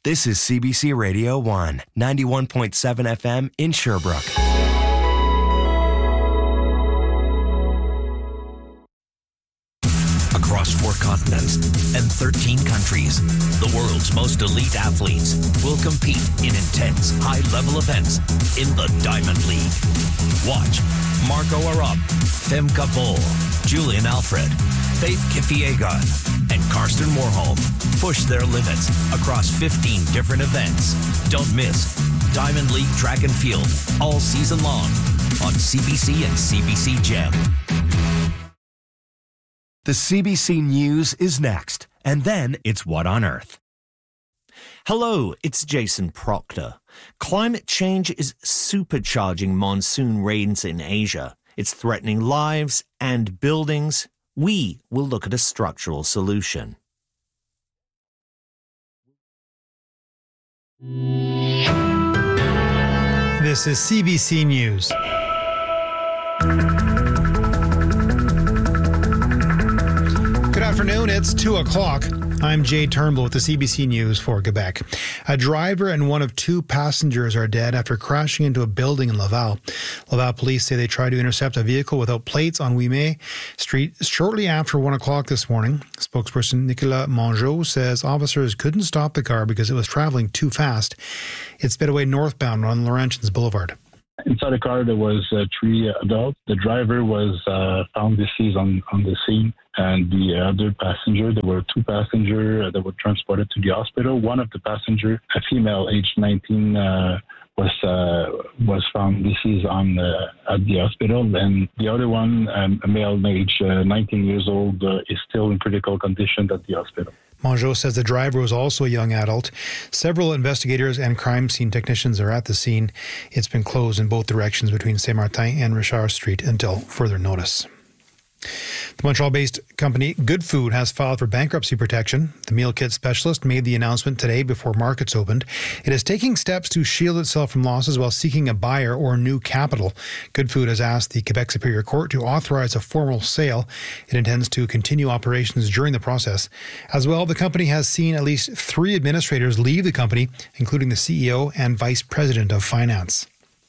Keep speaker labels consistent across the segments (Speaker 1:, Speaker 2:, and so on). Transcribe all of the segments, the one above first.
Speaker 1: This is CBC Radio 1, 91.7 FM in Sherbrooke.
Speaker 2: Across 4 continents and 13 countries, the world's most elite athletes will compete in intense, high-level events in the Diamond League. Watch Marco Arap, Femke Bol, Julian Alfred, Faith Kipyegon, and Karsten Warholm push their limits across 15 different events. Don't miss Diamond League Track and Field all season long on CBC and CBC Gem.
Speaker 1: The CBC News is next, and then it's What on Earth. Hello, it's Jason Proctor. Climate change is supercharging monsoon rains in Asia. It's threatening lives and buildings. We will look at a structural solution.
Speaker 3: This is CBC News. Good afternoon, it's 2 o'clock. I'm Jay Turnbull with the CBC News for Quebec. A driver and one of 2 passengers are dead after crashing into a building in Laval. Laval police say they tried to intercept a vehicle without plates on Ouimet Street shortly after 1 o'clock this morning. Spokesperson Nicolas Mongeau says officers couldn't stop the car because it was traveling too fast. It sped away northbound on Laurentians Boulevard.
Speaker 4: Inside the car, there was 3 adults. The driver was found deceased on the scene, and the other passenger, there were 2 passengers that were transported to the hospital. One of the passengers, a female, aged 19, was found deceased at the hospital, and the other one, a male, aged 19 years old, is still in critical condition at the hospital.
Speaker 3: Mongeau says the driver was also a young adult. Several investigators and crime scene technicians are at the scene. It's been closed in both directions between Saint-Martin and Richard Street until further notice. The Montreal-based company Good Food has filed for bankruptcy protection. The meal kit specialist made the announcement today before markets opened. It is taking steps to shield itself from losses while seeking a buyer or new capital. Good Food has asked the Quebec Superior Court to authorize a formal sale. It intends to continue operations during the process. As well, the company has seen at least 3 administrators leave the company, including the CEO and Vice President of Finance.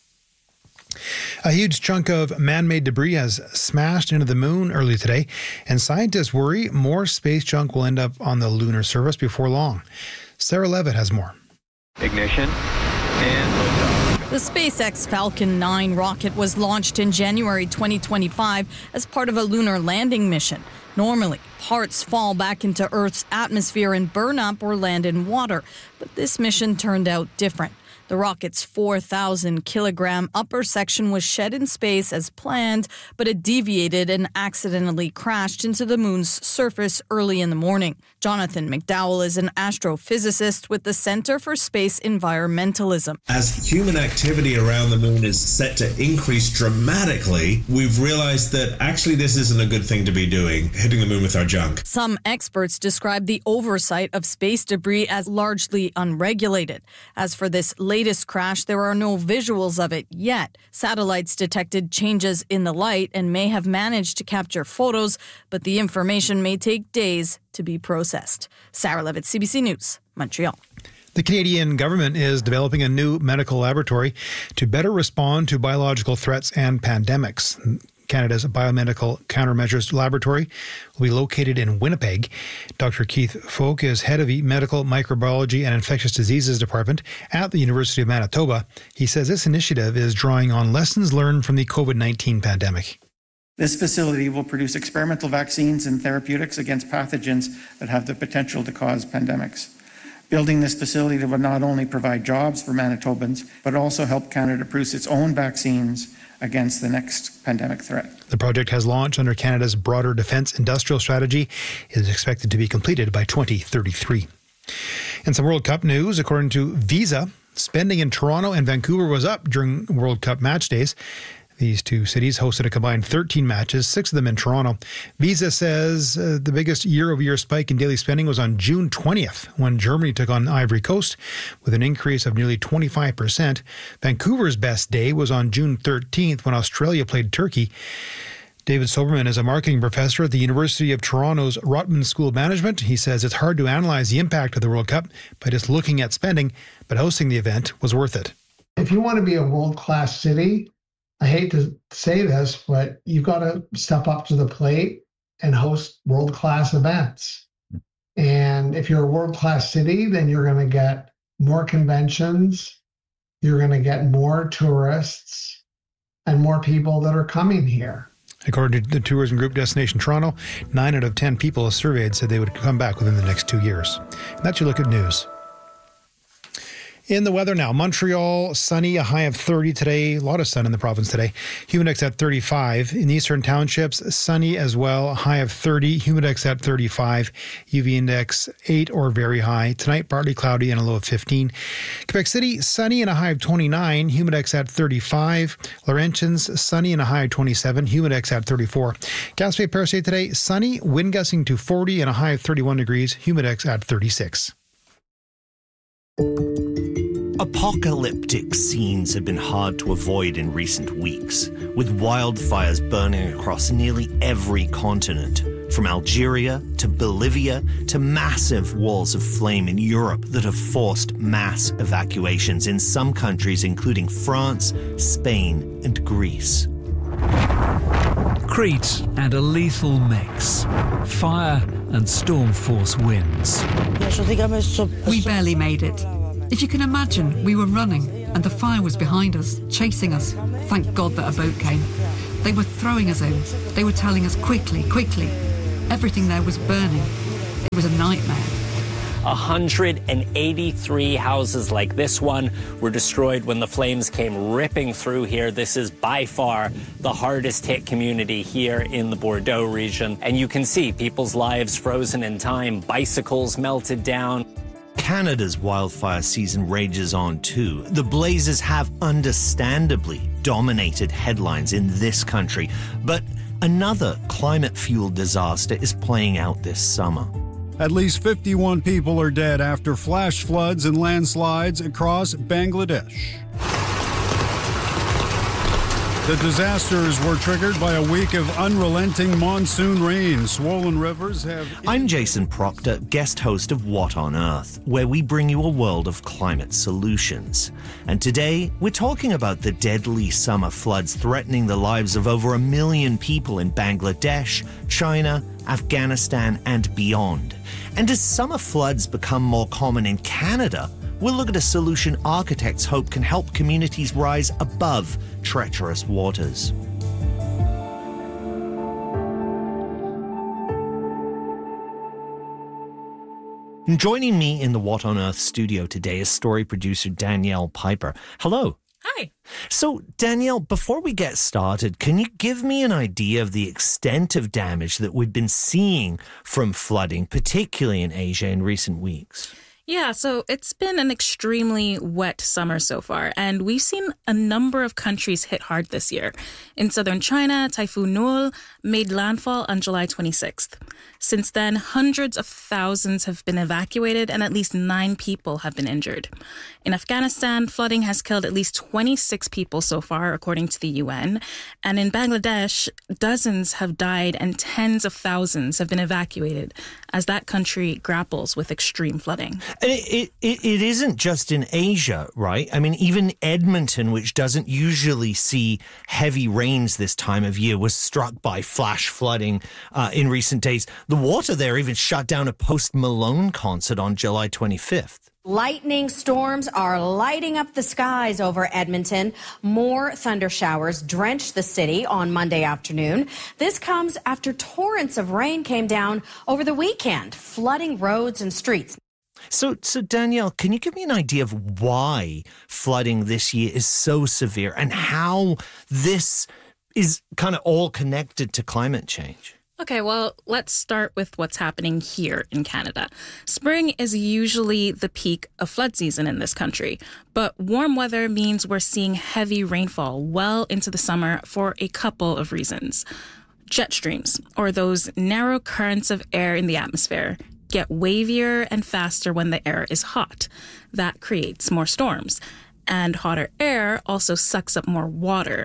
Speaker 3: A huge chunk of man-made debris has smashed into the moon early today, and scientists worry more space junk will end up on the lunar surface before long. Sarah Levitt has more.
Speaker 5: Ignition and liftoff.
Speaker 6: The SpaceX Falcon 9 rocket was launched in January 2025 as part of a lunar landing mission. Normally, parts fall back into Earth's atmosphere and burn up or land in water, but this mission turned out different. The rocket's 4,000-kilogram upper section was shed in space as planned, but it deviated and accidentally crashed into the moon's surface early in the morning. Jonathan McDowell is an astrophysicist with the Center for Space Environmentalism.
Speaker 7: As human activity around the moon is set to increase dramatically, we've realized that actually this isn't a good thing to be doing, hitting the moon with our junk.
Speaker 6: Some experts describe the oversight of space debris as largely unregulated. As for this latest crash, there are no visuals of it yet. Satellites detected changes in the light and may have managed to capture photos, but the information may take days to be processed. Sarah Levitt, CBC News, Montreal.
Speaker 3: The Canadian government is developing a new medical laboratory to better respond to biological threats and pandemics. Canada's Biomedical Countermeasures Laboratory will be located in Winnipeg. Dr. Keith Folk is head of the Medical Microbiology and Infectious Diseases Department at the University of Manitoba. He says this initiative is drawing on lessons learned from the COVID-19 pandemic.
Speaker 8: This facility will produce experimental vaccines and therapeutics against pathogens that have the potential to cause pandemics. Building this facility will not only provide jobs for Manitobans, but also help Canada produce its own vaccines against the next pandemic threat.
Speaker 3: The project has launched under Canada's broader defence industrial strategy. It is expected to be completed by 2033. In some World Cup news, according to Visa, spending in Toronto and Vancouver was up during World Cup match days. These 2 cities hosted a combined 13 matches, 6 of them in Toronto. Visa says the biggest year-over-year spike in daily spending was on June 20th, when Germany took on Ivory Coast, with an increase of nearly 25%. Vancouver's best day was on June 13th, when Australia played Turkey. David Soberman is a marketing professor at the University of Toronto's Rotman School of Management. He says it's hard to analyze the impact of the World Cup by just looking at spending, but hosting the event was worth it.
Speaker 9: If you want to be a world-class city, I hate to say this, but you've got to step up to the plate and host world-class events. And if you're a world-class city, then you're going to get more conventions, you're going to get more tourists, and more people that are coming here.
Speaker 3: According to the tourism group Destination Toronto, 9 out of 10 people surveyed said they would come back within the next 2 years. And that's your look at news. In the weather now, Montreal, sunny, a high of 30 today. A lot of sun in the province today. Humidex at 35. In the eastern townships, sunny as well, a high of 30. Humidex at 35. UV index 8 or very high. Tonight, partly cloudy and a low of 15. Quebec City, sunny and a high of 29. Humidex at 35. Laurentians, sunny and a high of 27. Humidex at 34. Gaspé Percé today, sunny, wind gusting to 40 and a high of 31 degrees. Humidex at 36.
Speaker 1: Apocalyptic scenes have been hard to avoid in recent weeks, with wildfires burning across nearly every continent, from Algeria to Bolivia to massive walls of flame in Europe that have forced mass evacuations in some countries, including France, Spain, and Greece.
Speaker 10: Crete and a lethal mix. Fire and storm force winds.
Speaker 11: We barely made it. If you can imagine, we were running and the fire was behind us, chasing us. Thank God that a boat came. They were throwing us in. They were telling us, quickly, quickly. Everything there was burning. It was a nightmare.
Speaker 12: 183 houses like this one were destroyed when the flames came ripping through here. This is by far the hardest hit community here in the Bordeaux region. And you can see people's lives frozen in time, bicycles melted down.
Speaker 1: Canada's wildfire season rages on too. The blazes have understandably dominated headlines in this country, but another climate-fueled disaster is playing out this summer.
Speaker 13: At least 51 people are dead after flash floods and landslides across Bangladesh. The disasters were triggered by a week of unrelenting monsoon rain. Swollen rivers have...
Speaker 1: I'm Jason Proctor, guest host of What on Earth, where we bring you a world of climate solutions. And today, we're talking about the deadly summer floods threatening the lives of over 1 million people in Bangladesh, China, Afghanistan, and beyond. And as summer floods become more common in Canada, we'll look at a solution architects hope can help communities rise above treacherous waters. And joining me in the What on Earth studio today is story producer Danielle Piper. Hello.
Speaker 14: Hi.
Speaker 1: So, Danielle, before we get started, can you give me an idea of the extent of damage that we've been seeing from flooding, particularly in Asia in recent weeks?
Speaker 14: Yeah, so it's been an extremely wet summer so far, and we've seen a number of countries hit hard this year. In southern China, Typhoon Noel made landfall on July 26th. Since then, hundreds of thousands have been evacuated and at least 9 people have been injured. In Afghanistan, flooding has killed at least 26 people so far, according to the UN. And in Bangladesh, dozens have died and tens of thousands have been evacuated as that country grapples with extreme flooding.
Speaker 1: And it isn't just in Asia, right? I mean, even Edmonton, which doesn't usually see heavy rains this time of year, was struck by flash flooding in recent days. The water there even shut down a Post Malone concert on July 25th.
Speaker 15: Lightning storms are lighting up the skies over Edmonton. More thunder showers drenched the city on Monday afternoon. This comes after torrents of rain came down over the weekend, flooding roads and streets.
Speaker 1: So Danielle, can you give me an idea of why flooding this year is so severe and how this is kind of all connected to climate change?
Speaker 14: Okay, well, let's start with what's happening here in Canada. Spring is usually the peak of flood season in this country, but warm weather means we're seeing heavy rainfall well into the summer for a couple of reasons. Jet streams, or those narrow currents of air in the atmosphere, get wavier and faster when the air is hot. That creates more storms. And hotter air also sucks up more water.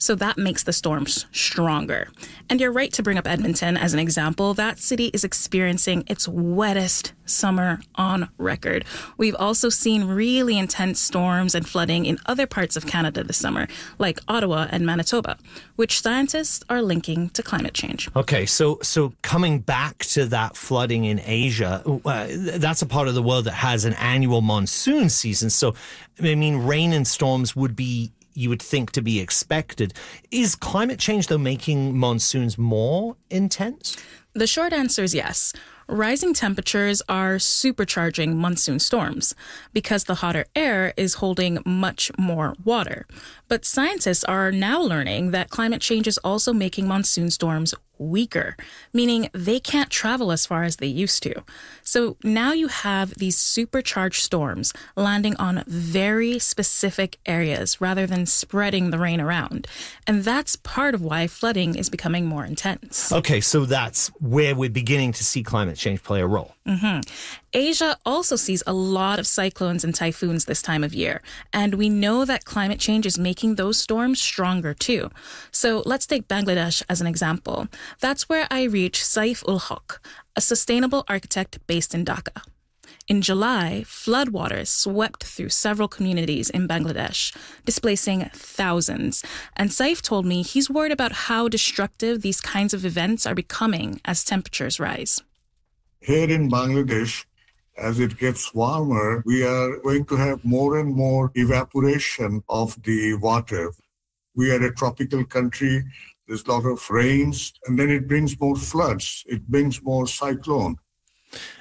Speaker 14: So that makes the storms stronger. And you're right to bring up Edmonton as an example. That city is experiencing its wettest summer on record. We've also seen really intense storms and flooding in other parts of Canada this summer, like Ottawa and Manitoba, which scientists are linking to climate change.
Speaker 1: Okay, so coming back to that flooding in Asia, that's a part of the world that has an annual monsoon season. So, I mean, rain and storms would be, you would think, to be expected. Is climate change, though, making monsoons more intense?
Speaker 14: The short answer is yes. Rising temperatures are supercharging monsoon storms because the hotter air is holding much more water. But scientists are now learning that climate change is also making monsoon storms weaker, meaning they can't travel as far as they used to. So now you have these supercharged storms landing on very specific areas rather than spreading the rain around. And that's part of why flooding is becoming more intense.
Speaker 1: Okay, so that's where we're beginning to see climate change play a role.
Speaker 14: Mm-hmm. Asia also sees a lot of cyclones and typhoons this time of year, and we know that climate change is making those storms stronger too. So let's take Bangladesh as an example. That's where I reached Saif ul Haq, a sustainable architect based in Dhaka. In July, floodwaters swept through several communities in Bangladesh, displacing thousands. And Saif told me he's worried about how destructive these kinds of events are becoming as temperatures rise.
Speaker 16: Here in Bangladesh, as it gets warmer, we are going to have more and more evaporation of the water. We are a tropical country. There's a lot of rains, and then it brings more floods. It brings more cyclone.